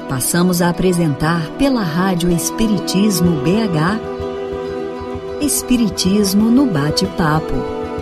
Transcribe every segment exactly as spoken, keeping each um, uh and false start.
Passamos a apresentar pela Rádio Espiritismo B H, Espiritismo no Bate-Papo.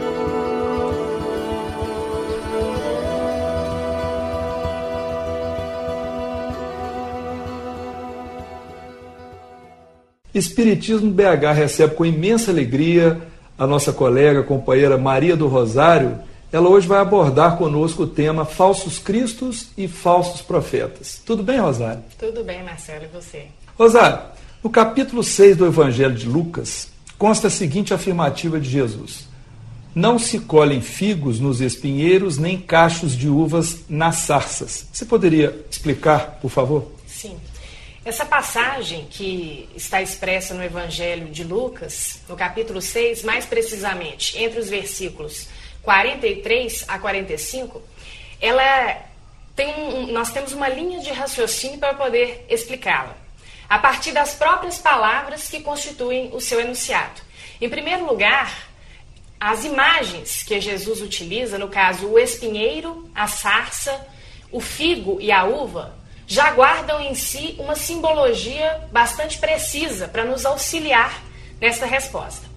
Espiritismo B H recebe com imensa alegria a nossa colega, companheira Maria do Rosário. Ela hoje vai abordar conosco o tema Falsos Cristos e Falsos Profetas. Tudo bem, Rosário? Tudo bem, Marcelo, e você? Rosário, no capítulo seis do Evangelho de Lucas, consta a seguinte afirmativa de Jesus: não se colhem figos nos espinheiros, nem cachos de uvas nas sarças. Você poderia explicar, por favor? Sim. Essa passagem que está expressa no Evangelho de Lucas, no capítulo seis, mais precisamente, entre os versículos quarenta e três a quarenta e cinco, ela tem um, nós temos uma linha de raciocínio para poder explicá-la, a partir das próprias palavras que constituem o seu enunciado. Em primeiro lugar, as imagens que Jesus utiliza, no caso o espinheiro, a sarça, o figo e a uva, já guardam em si uma simbologia bastante precisa para nos auxiliar nesta resposta.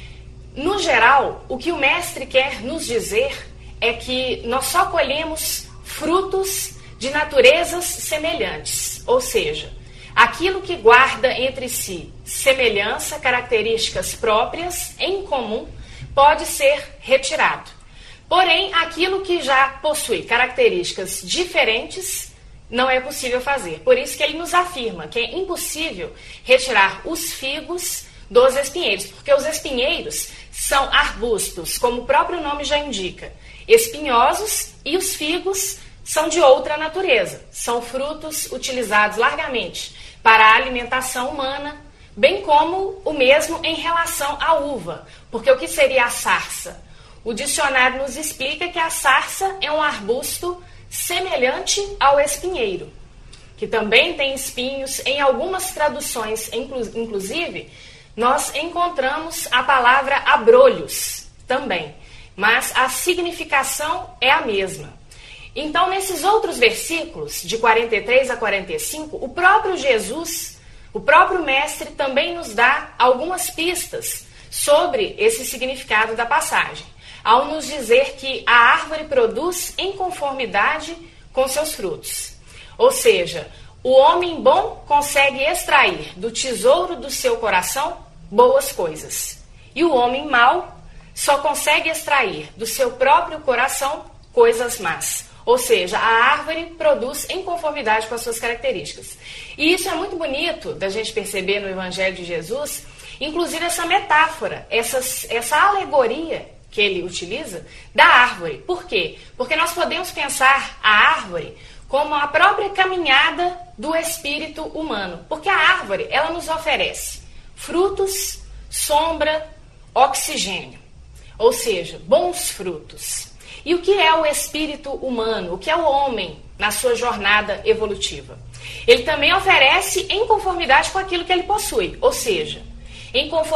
No geral, o que o mestre quer nos dizer é que nós só colhemos frutos de naturezas semelhantes, ou seja, aquilo que guarda entre si semelhança, características próprias, em comum, pode ser retirado. Porém, aquilo que já possui características diferentes não é possível fazer. Por isso que ele nos afirma que é impossível retirar os figos dos espinheiros, porque os espinheiros são arbustos, como o próprio nome já indica, espinhosos, e os figos são de outra natureza. São frutos utilizados largamente para a alimentação humana, bem como o mesmo em relação à uva. Porque o que seria a sarça? O dicionário nos explica que a sarça é um arbusto semelhante ao espinheiro, que também tem espinhos. Em algumas traduções, inclusive, nós encontramos a palavra abrolhos também, mas a significação é a mesma. Então, nesses outros versículos, de quarenta e três a quarenta e cinco, o próprio Jesus, o próprio mestre, também nos dá algumas pistas sobre esse significado da passagem, ao nos dizer que a árvore produz em conformidade com seus frutos. Ou seja, o homem bom consegue extrair do tesouro do seu coração boas coisas. E o homem mau só consegue extrair do seu próprio coração coisas más. Ou seja, a árvore produz em conformidade com as suas características. E isso é muito bonito da gente perceber no Evangelho de Jesus, inclusive essa metáfora, essa, essa alegoria que ele utiliza da árvore. Por quê? Porque nós podemos pensar a árvore como a própria caminhada do espírito humano. Porque a árvore, ela nos oferece frutos, sombra, oxigênio. Ou seja, bons frutos. E o que é o espírito humano? O que é o homem na sua jornada evolutiva? Ele também oferece em conformidade com aquilo que ele possui. Ou seja, em conformidade